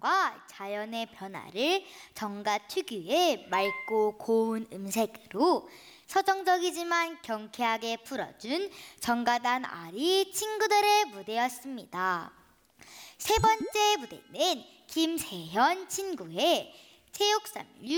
환경과 자연의 변화를 정가 특유의 맑고 고운 음색으로 서정적이지만 경쾌하게 풀어준 정가단 아리 친구들의 무대였습니다. 세 번째 무대는 김세현 친구의 체육삼류